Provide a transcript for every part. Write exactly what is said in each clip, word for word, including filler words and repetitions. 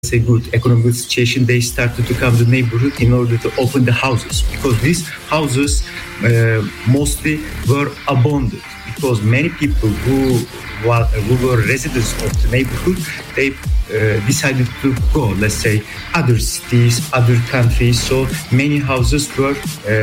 a good economic situation, they started to come to the neighborhood in order to open the houses, because these houses uh, mostly were abandoned, because many people who, who were residents of the neighborhood, they uh, decided to go, let's say, other cities, other countries. So many houses were,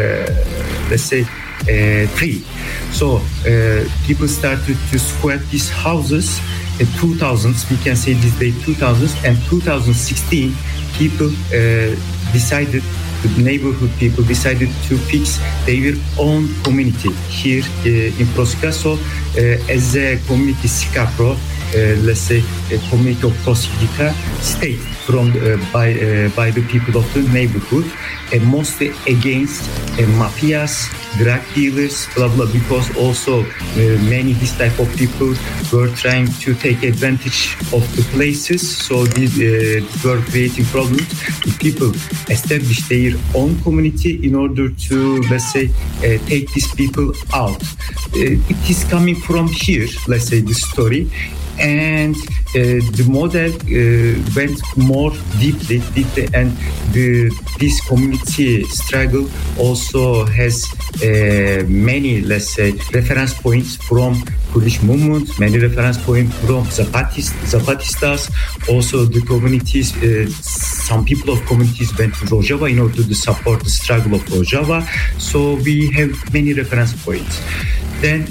uh, let's say, uh, free. So uh, people started to squat these houses. In two thousands, we can say this day two thousands, and two thousand sixteen, people uh, decided, the neighborhood people decided to fix their own community here uh, in Prosyka. So uh, as a community Sikapro, uh, let's say a community of Prosyka, state from uh, by uh, by the people of the neighborhood, and mostly against uh, mafias, drug dealers, blah blah. Because also uh, many this type of people were trying to take advantage of the places, so these uh, were creating problems. The people established their own community in order to, let's say, uh, take these people out. Uh, it is coming from here, let's say, the story. And uh, the model uh, went more deeply, deeply, and the, this community struggle also has uh, many, let's say, reference points from Polish movement, many reference points from Zapatist, Zapatistas. Also, the communities, uh, some people of communities went to Rojava in order to support the struggle of Rojava. So we have many reference points. Then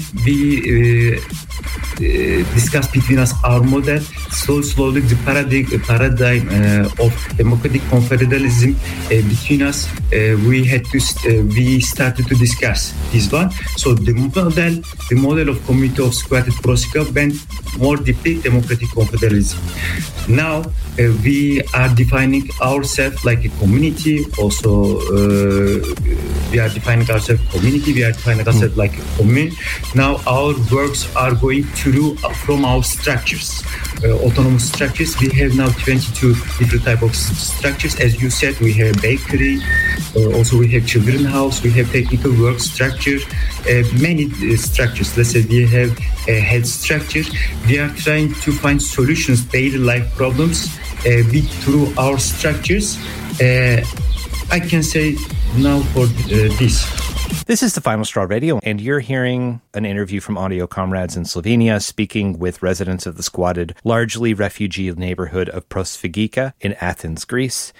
we uh, uh, discuss between us our model. So slowly the paradigm, paradigm uh, of democratic confederalism uh, between us, uh, we had to uh, we started to discuss this one. So the model, the model of community of squatted Prosyka went more deeply democratic confederalism. Now uh, we are defining ourselves like a community. Also, uh, we are defining ourselves community. We are defining ourselves like a commune. Now our works are going through from our structures, uh, autonomous structures. We have now twenty-two different type of structures. As you said, we have bakery. Uh, also, we have children house. We have technical work structure. Uh, many uh, structures. Let's say we have a health structure. We are trying to find solutions, daily life problems, uh, with, through our structures. Uh, I can say now for uh, this. This is the Final Straw Radio, and you're hearing an interview from audio comrades in Slovenia speaking with residents of the squatted, largely refugee neighborhood of Prosvigika in Athens, Greece.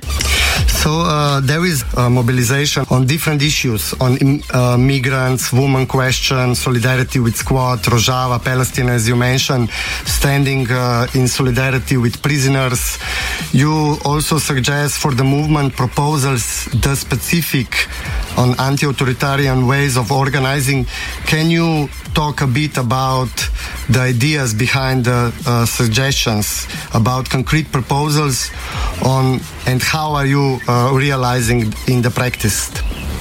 So uh, there is uh, mobilization on different issues, on uh, migrants, women question, solidarity with squat, Rojava, Palestine, as you mentioned, standing uh, in solidarity with prisoners. You also suggest for the movement proposals the specific on anti-authoritarian ways of organizing. Can you talk a bit about the ideas behind the uh, suggestions, about concrete proposals on, and how are you uh, realizing in the practice?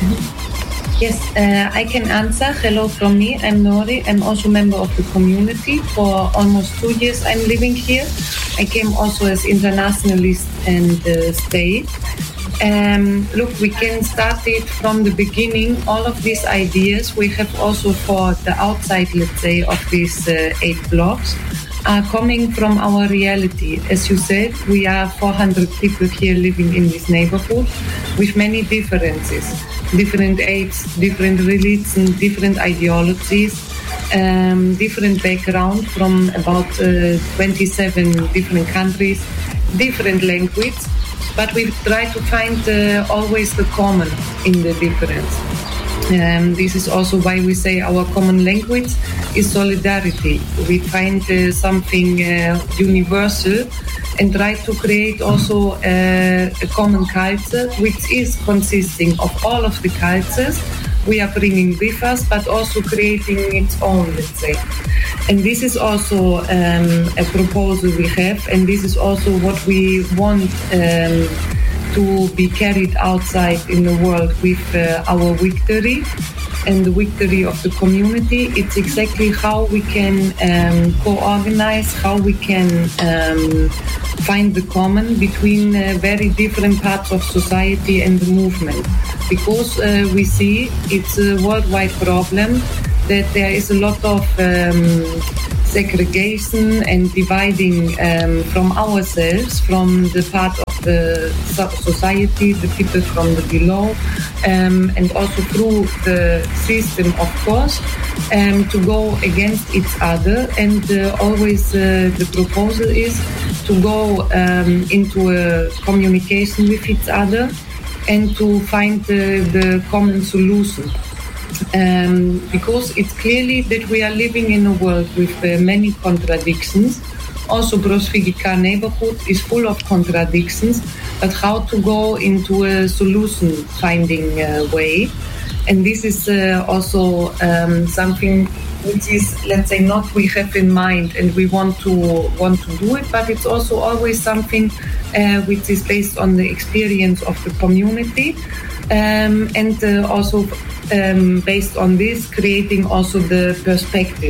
Yes, uh, I can answer. Hello from me. I'm Nori. I'm also a member of the community. For almost two years I'm living here. I came also as internationalist and uh, stayed. Um, look, we can start it from the beginning. All of these ideas we have also for the outside, let's say, of these uh, eight blocks are coming from our reality. As you said, we are four hundred people here living in this neighborhood with many differences, different age, different religions, different ideologies, um, different background from about uh, twenty-seven different countries, different language. But we try to find uh, always the common in the difference. Um, this is also why we say our common language is solidarity. We find uh, something uh, universal and try to create also uh, a common culture, which is consisting of all of the cultures we are bringing with us, but also creating its own, let's say. And this is also um, a proposal we have, and this is also what we want um, to be carried outside in the world with uh, our victory and the victory of the community. It's exactly how we can um, co-organize, how we can um, find the common between uh, very different parts of society and the movement. Because uh, we see it's a worldwide problem that there is a lot of um, segregation and dividing um, from ourselves, from the part of the society, the people from the below, um, and also through the system, of course, um, to go against each other. And uh, always uh, the proposal is to go um, into a communication with each other and to find the, the common solution. Um, because it's clearly that we are living in a world with uh, many contradictions. Also, Prosvigika neighborhood is full of contradictions, but how to go into a solution-finding uh, way. And this is uh, also um, something which is, let's say, not we have in mind and we want to want to do it, but it's also always something uh, which is based on the experience of the community, um, and uh, also um, based on this, creating also the perspective.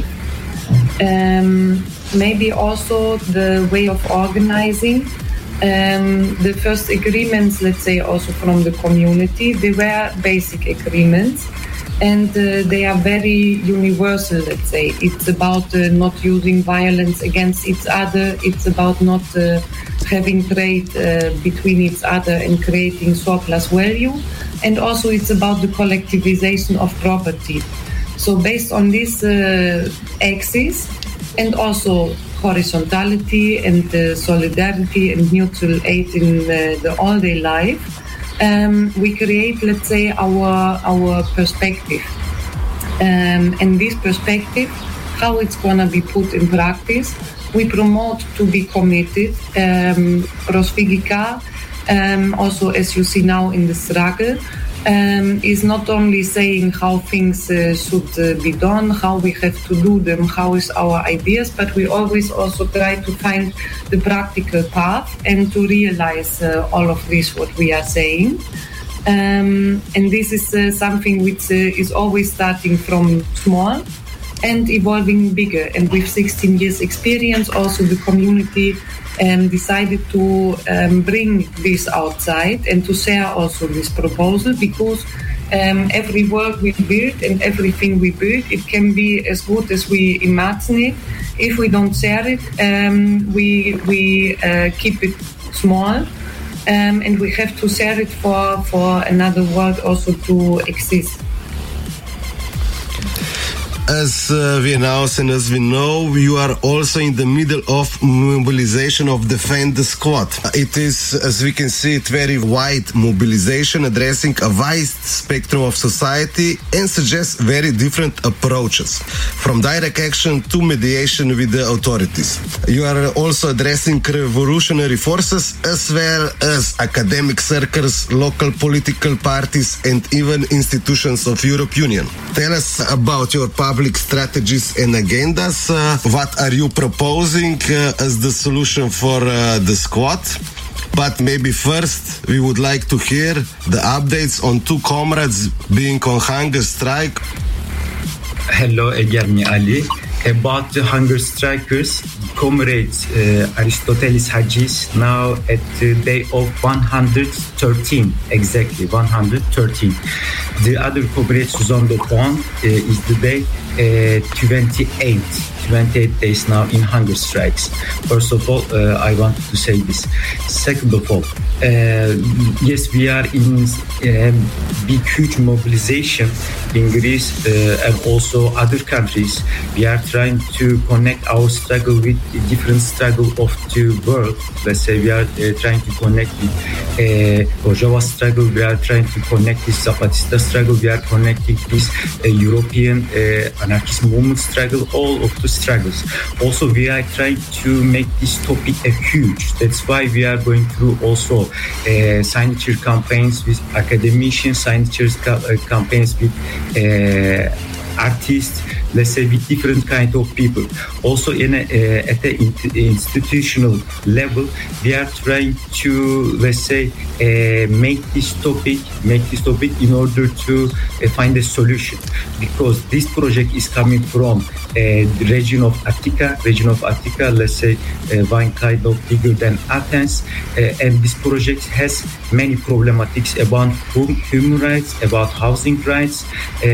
Um, maybe also the way of organizing. Um, the first agreements, let's say, also from the community, they were basic agreements, and uh, they are very universal, let's say. It's about uh, not using violence against each other. It's about not uh, having trade uh, between each other and creating surplus value. And also it's about the collectivization of property. So based on this uh, axis, and also horizontality and uh, solidarity and mutual aid in uh, the all-day life, um, we create, let's say, our our perspective. Um, and this perspective, how it's going to be put in practice, we promote to be committed. Um, Prosvigika, um, also as you see now in the struggle, Um, is not only saying how things uh, should uh, be done, how we have to do them, how is our ideas, but we always also try to find the practical path and to realize uh, all of this, what we are saying. Um, and this is uh, something which uh, is always starting from small and evolving bigger. And with sixteen years experience, also the community Um, decided to um, bring this outside and to share also this proposal, because um, every work we build and everything we build, it can be as good as we imagine it. If we don't share it, um, we we uh, keep it small, um, and we have to share it for, for another world also to exist. As uh, we announced and as we know, you are also in the middle of mobilization of Defend the Squad. It is, as we can see, it very wide mobilization addressing a wide spectrum of society and suggests very different approaches, from direct action to mediation with the authorities. You are also addressing revolutionary forces as well as academic circles, local political parties and even institutions of European Union. Tell us about your public public strategies and agendas. Uh, what are you proposing uh, as the solution for uh, the squad? But maybe first we would like to hear the updates on two comrades being on hunger strike. Hello, Egermi Ali. About the hunger strikers, comrades uh, Aristotelis Hagis now at the day of one hundred thirteen, exactly one hundred thirteen. The other comrade Suzanne Dupont uh, is the day uh, twenty-eight, twenty-eight days now in hunger strikes. First of all, uh, I wanted to say this. Second of all, uh, yes, we are in a um, big, huge mobilization in Greece uh, and also other countries. We are trying to connect our struggle with the different struggle of the world. Let's say we are uh, trying to connect with uh, Rojava struggle, we are trying to connect with Zapatista struggle, we are connecting this uh, European uh, anarchist movement struggle, all of the struggles. Also, we are trying to make this topic a huge. That's why we are going through also uh, signature campaigns with academicians, signature ca- uh, campaigns with uh, artists, let's say with different kind of people. Also in a, uh, at the in- institutional level, we are trying to, let's say, uh, make this topic, make this topic in order to uh, find a solution. Because this project is coming from uh, the region of Attica, region of Attica, let's say uh, one kind of bigger than Athens. Uh, and this project has many problematics about human rights, about housing rights, uh,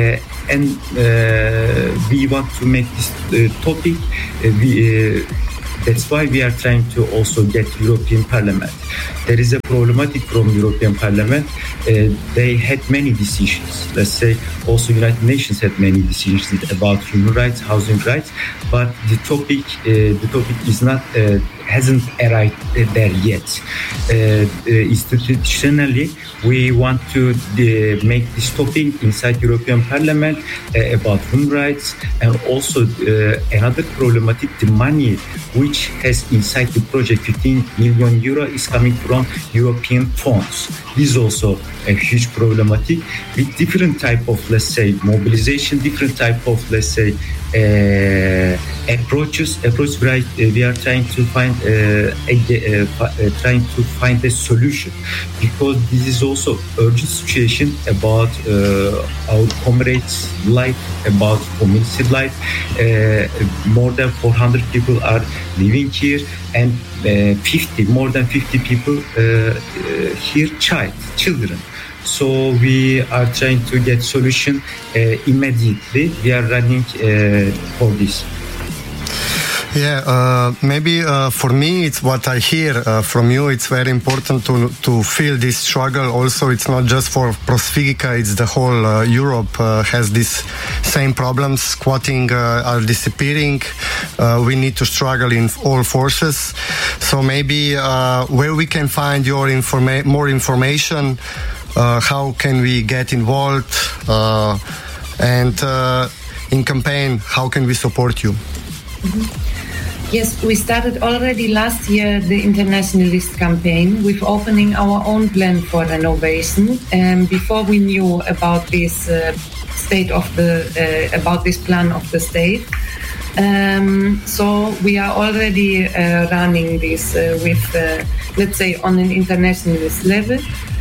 and uh, we want to make this uh, topic. Uh, we, uh, That's why we are trying to also get European Parliament. There is a problematic from European Parliament. Uh, they had many decisions. Let's say also United Nations had many decisions about human rights, housing rights, but the topic uh, the topic is not uh, hasn't arrived there yet. Uh, uh, institutionally, we want to uh, make this topic inside European Parliament uh, about human rights, and also uh, another problematic, the money which has inside the project fifteen million euro is coming from European funds. This is also a huge problematic with different type of, let's say, mobilization, different type of, let's say, uh, approaches. Approach right. Uh, we are trying to find uh, a, uh, uh, trying to find a solution, because this is also urgent situation about uh, our comrades' life, about community life. Uh, more than four hundred people are living here, and uh, fifty, more than fifty people uh, uh, here, child, children. So we are trying to get solution uh, immediately. We are running uh, for this. Yeah, uh, maybe uh, for me, it's what I hear uh, from you. It's very important to to feel this struggle. Also, it's not just for Prosfigika; it's the whole uh, Europe uh, has this same problems. Squatting uh, are disappearing. Uh, we need to struggle in all forces. So maybe uh, where we can find your informa- more information. Uh, how can we get involved? Uh, and uh, in campaign, how can we support you? Mm-hmm. Yes, we started already last year the internationalist campaign with opening our own plan for renovation. Um, before we knew about this uh, state of the uh, about this plan of the state, um, so we are already uh, running this uh, with, uh, let's say, on an internationalist level.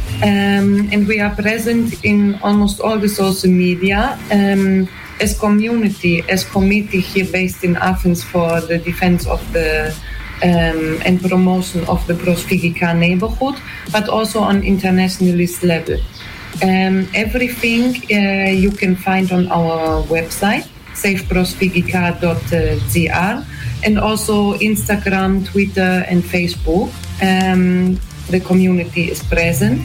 Um, and we are present in almost all the social media um, as community, as committee here based in Athens for the defense of the um, and promotion of the Prosfigika neighborhood, but also on internationalist level. Um, everything uh, you can find on our website, save prosfigika dot z r, and also Instagram, Twitter, and Facebook. Um, the community is present.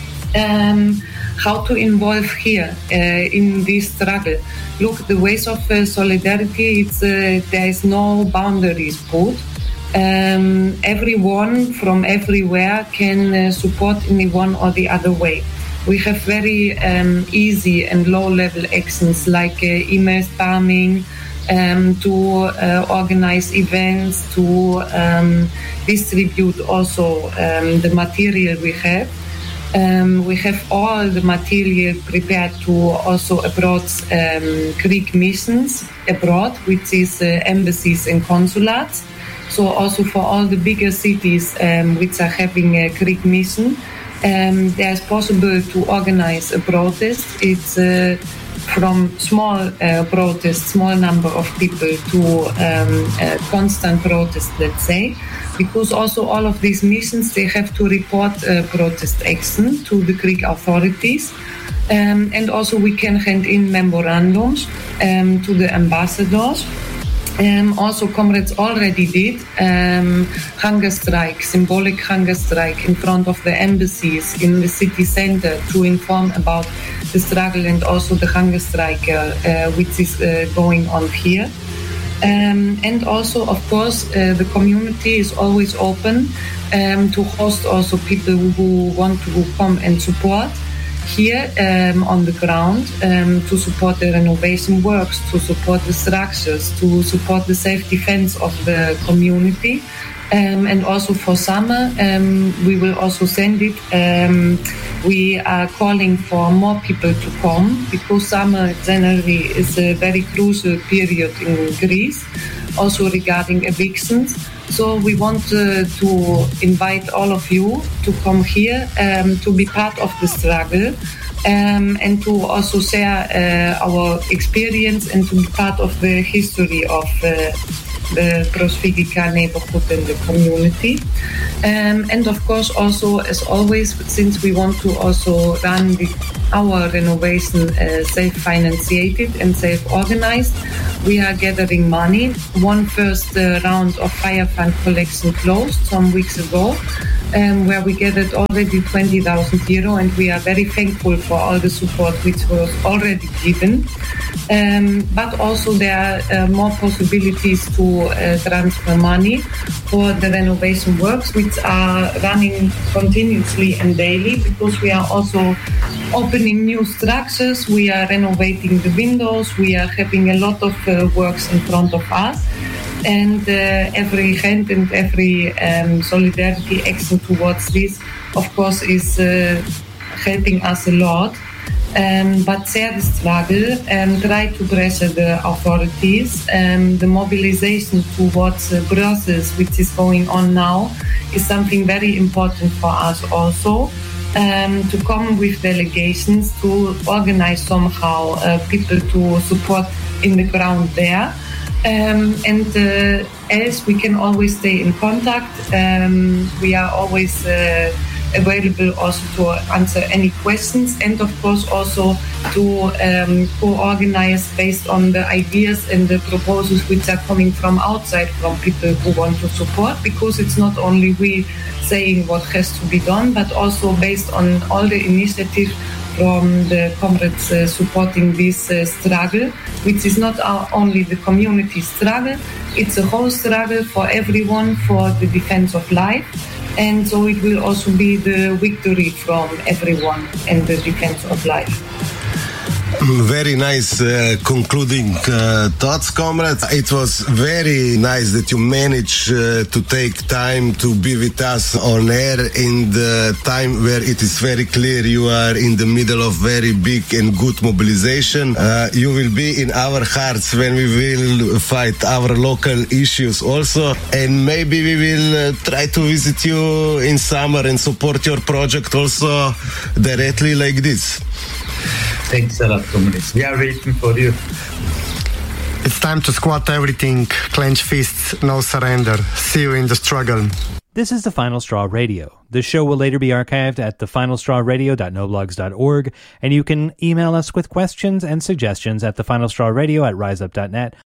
Um, how to involve here uh, in this struggle. Look, the ways of uh, solidarity, it's, uh, there is no boundaries put. Um, everyone from everywhere can uh, support in one or the other way. We have very um, easy and low-level actions like uh, email spamming, um, to uh, organize events, to um, distribute also um, the material we have. Um, we have all the material prepared to also approach um, Greek missions abroad, which is uh, embassies and consulates. So also for all the bigger cities um, which are having a Greek mission, um, there's possible to organize a protest. It's uh, from small uh, protest, small number of people, to um, a constant protest, let's say. Because also all of these missions, they have to report uh, protest action to the Greek authorities. Um, and also we can hand in memorandums um, to the ambassadors. Um, also, comrades already did um, hunger strike, symbolic hunger strike in front of the embassies in the city center to inform about the struggle and also the hunger strike uh, uh, which is uh, going on here. Um, and also, of course, uh, the community is always open um, to host also people who want to come and support here um, on the ground, um, to support the renovation works, to support the structures, to support the self-defense of the community. Um, and also for summer, um, we will also send it. Um, we are calling for more people to come, because summer generally is a very crucial period in Greece, also regarding evictions. So we want uh, to invite all of you to come here, um, to be part of the struggle, um, and to also share uh, our experience and to be part of the history of uh, the Prosfigica neighborhood and the community. Um, and of course, also, as always, since we want to also run the, our renovation uh, self-financed and self-organized, we are gathering money. One first uh, round of fire fund collection closed some weeks ago, um, where we gathered already twenty thousand euro, and we are very thankful for all the support which was already given. Um, but also there are uh, more possibilities to uh, transfer money for the renovation works, which are running continuously and daily, because we are also opening new structures, we are renovating the windows, we are having a lot of uh, works in front of us. And uh, every hand and every um, solidarity action towards this, of course, is uh, helping us a lot. Um, but share the struggle and try to pressure the authorities. Um, the mobilization towards uh, Brussels, which is going on now, is something very important for us also. Um, to come with delegations to organize somehow uh, people to support in the ground there. Um, and uh, else we can always stay in contact. Um, we are always uh, available also to answer any questions, and of course also to um, co-organize based on the ideas and the proposals which are coming from outside, from people who want to support, because it's not only we saying what has to be done, but also based on all the initiatives from the comrades uh, supporting this uh, struggle, which is not our, only the community struggle, it's a whole struggle for everyone for the defense of life. And so it will also be the victory from everyone and the defense of life. Very nice uh, concluding uh, thoughts, comrades. It was very nice that you managed uh, to take time to be with us on air in the time where it is very clear you are in the middle of very big and good mobilization. Uh, you will be in our hearts when we will fight our local issues also, and maybe we will uh, try to visit you in summer and support your project also directly like this. Thanks a lot, comrades. We are waiting for you. It's time to squat everything, clench fists, no surrender. See you in the struggle. This is The Final Straw Radio. The show will later be archived at the final straw radio dot no blogs dot org, and you can email us with questions and suggestions at the final straw radio at rise up dot net